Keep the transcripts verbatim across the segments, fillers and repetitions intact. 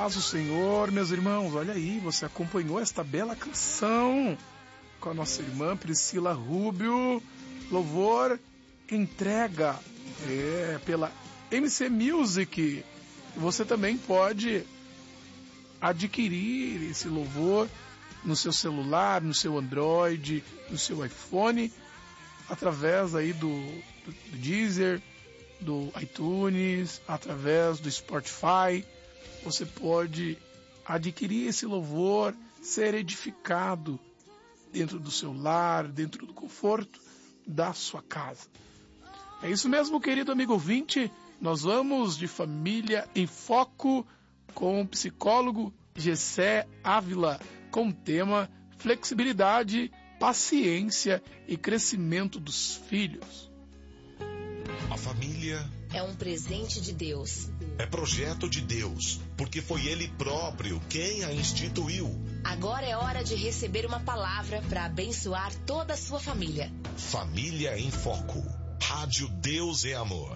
paz do Senhor, meus irmãos. Olha aí, você acompanhou esta bela canção com a nossa irmã Priscila Rubio. Louvor Entrega, é, pela M C Music. Você também pode adquirir esse louvor no seu celular, no seu Android, no seu iPhone, através aí do, do, do Deezer, do iTunes, através do Spotify. Você pode adquirir esse louvor, ser edificado dentro do seu lar, dentro do conforto da sua casa. É isso mesmo, querido amigo ouvinte. Nós vamos de Família em Foco com o psicólogo Gessé Ávila, com o tema flexibilidade, paciência e crescimento dos filhos. A família é um presente de Deus. É projeto de Deus, porque foi Ele próprio quem a instituiu. Agora é hora de receber uma palavra para abençoar toda a sua família. Família em Foco. Rádio Deus é Amor.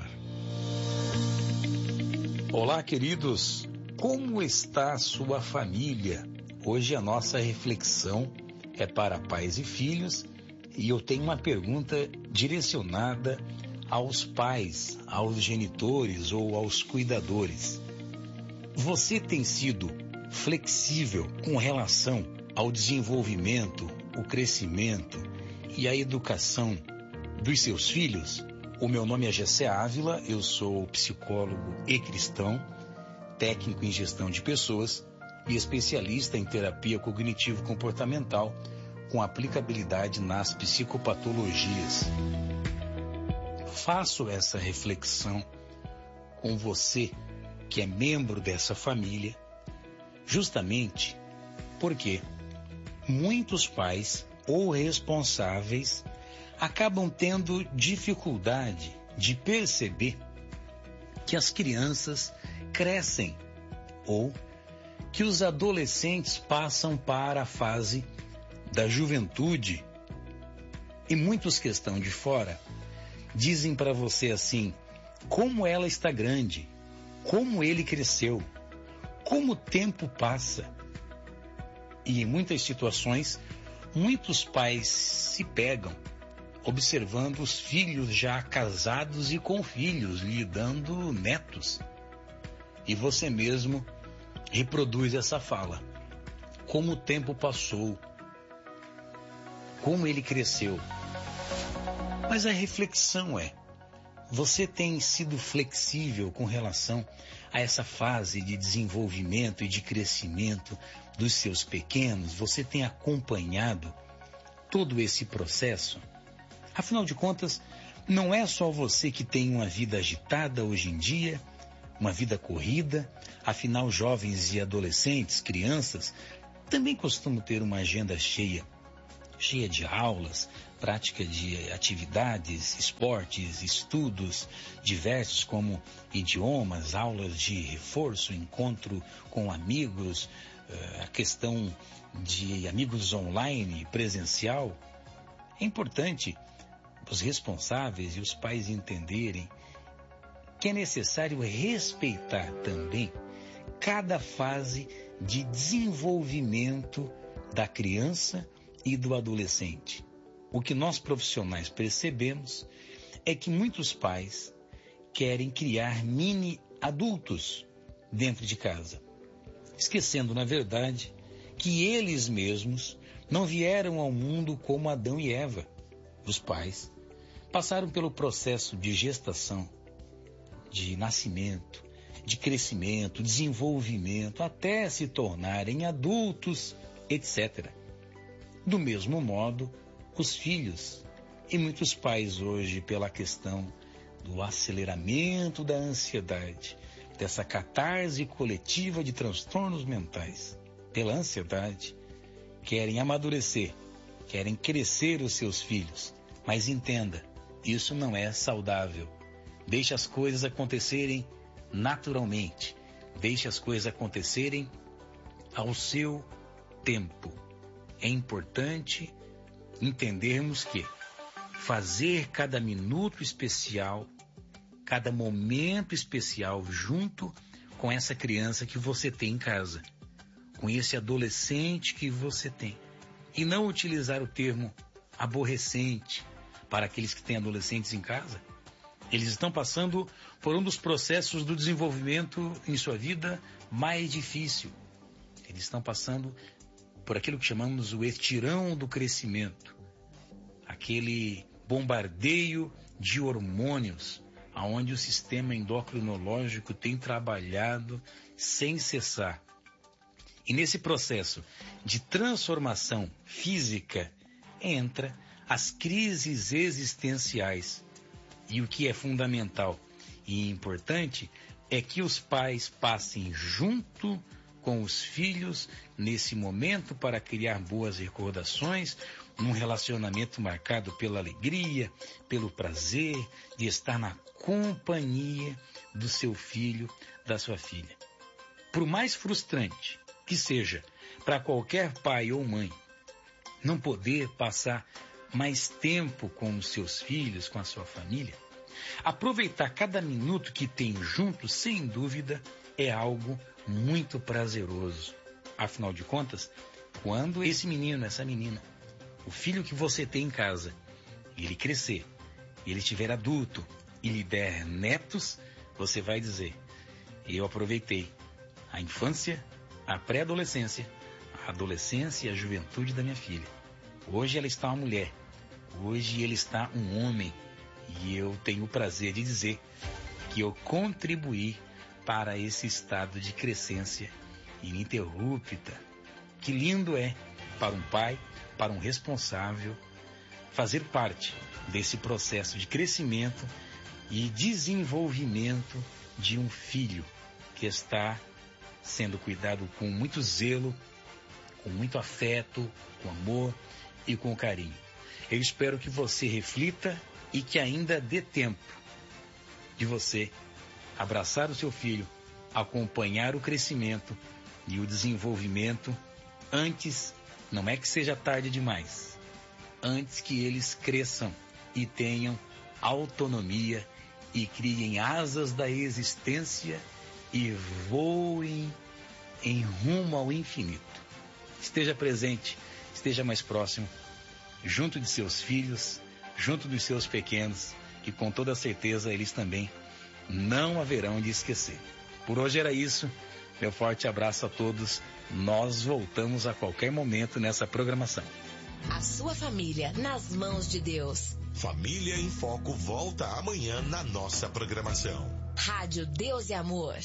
Olá, queridos. Como está a sua família? Hoje a nossa reflexão é para pais e filhos e eu tenho uma pergunta direcionada aos pais, aos genitores ou aos cuidadores. Você tem sido flexível com relação ao desenvolvimento, o crescimento e a educação dos seus filhos? O meu nome é Gessé Ávila, eu sou psicólogo e cristão, técnico em gestão de pessoas e especialista em terapia cognitivo-comportamental com aplicabilidade nas psicopatologias. Faço essa reflexão com você que é membro dessa família, justamente porque muitos pais ou responsáveis acabam tendo dificuldade de perceber que as crianças crescem ou que os adolescentes passam para a fase da juventude e muitos que estão de fora dizem para você assim, como ela está grande, como ele cresceu, como o tempo passa. E em muitas situações, muitos pais se pegam observando os filhos já casados e com filhos, lhe dando netos. E você mesmo reproduz essa fala. Como o tempo passou, como ele cresceu. Mas a reflexão é, você tem sido flexível com relação a essa fase de desenvolvimento e de crescimento dos seus pequenos? Você tem acompanhado todo esse processo? Afinal de contas, não é só você que tem uma vida agitada hoje em dia, uma vida corrida. Afinal, jovens e adolescentes, crianças, também costumam ter uma agenda cheia, cheia de aulas, prática de atividades, esportes, estudos diversos como idiomas, aulas de reforço, encontro com amigos, a questão de amigos online, presencial. É importante os responsáveis e os pais entenderem que é necessário respeitar também cada fase de desenvolvimento da criança e do adolescente. O que nós profissionais percebemos é que muitos pais querem criar mini adultos dentro de casa, esquecendo, na verdade, que eles mesmos não vieram ao mundo como Adão e Eva. Os pais passaram pelo processo de gestação, de nascimento, de crescimento, desenvolvimento, até se tornarem adultos, etcétera. Do mesmo modo, os filhos, e muitos pais hoje, pela questão do aceleramento da ansiedade, dessa catarse coletiva de transtornos mentais, pela ansiedade, querem amadurecer, querem crescer os seus filhos. Mas entenda, isso não é saudável. Deixe as coisas acontecerem naturalmente. Deixe as coisas acontecerem ao seu tempo. É importante entendermos que fazer cada minuto especial, cada momento especial junto com essa criança que você tem em casa, com esse adolescente que você tem. E não utilizar o termo aborrecente para aqueles que têm adolescentes em casa. Eles estão passando por um dos processos do desenvolvimento em sua vida mais difícil. Eles estão passando por aquilo que chamamos o estirão do crescimento. Aquele bombardeio de hormônios, onde o sistema endocrinológico tem trabalhado sem cessar. E nesse processo de transformação física, entra as crises existenciais. E o que é fundamental e importante é que os pais passem junto com os filhos nesse momento para criar boas recordações, num relacionamento marcado pela alegria, pelo prazer de estar na companhia do seu filho, da sua filha. Por mais frustrante que seja para qualquer pai ou mãe não poder passar mais tempo com os seus filhos, com a sua família, aproveitar cada minuto que tem junto, sem dúvida, é algo muito prazeroso. Afinal de contas, quando esse menino, essa menina, o filho que você tem em casa, ele crescer, ele estiver adulto e lhe der netos, você vai dizer: eu aproveitei a infância, a pré-adolescência, a adolescência e a juventude da minha filha. Hoje ela está uma mulher, hoje ele está um homem, e eu tenho o prazer de dizer que eu contribuí para esse estado de crescência ininterrupta. Que lindo é para um pai, para um responsável, fazer parte desse processo de crescimento e desenvolvimento de um filho que está sendo cuidado com muito zelo, com muito afeto, com amor e com carinho. Eu espero que você reflita e que ainda dê tempo de você abraçar o seu filho, acompanhar o crescimento e o desenvolvimento antes, não é que seja tarde demais, antes que eles cresçam e tenham autonomia e criem asas da existência e voem em rumo ao infinito. Esteja presente, esteja mais próximo, junto de seus filhos, junto dos seus pequenos, que com toda certeza eles também não haverão de esquecer. Por hoje era isso. Meu forte abraço a todos. Nós voltamos a qualquer momento nessa programação. A sua família nas mãos de Deus. Família em Foco volta amanhã na nossa programação. Rádio Deus e Amor.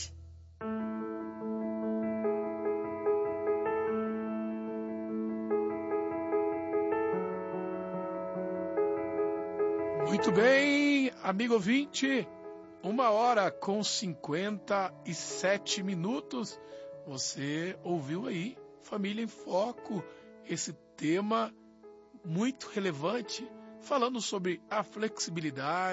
Muito bem, amigo ouvinte, uma hora com cinquenta e sete minutos. Você ouviu aí, Família em Foco, esse tema muito relevante, falando sobre a flexibilidade,